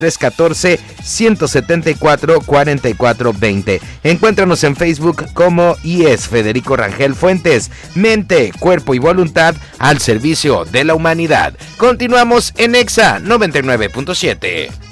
314-174-4420. Encuéntranos en Facebook como IES Federico Rangel Fuentes. Mente, cuerpo y voluntad al servicio de la humanidad. Continuamos en Exa 99.7.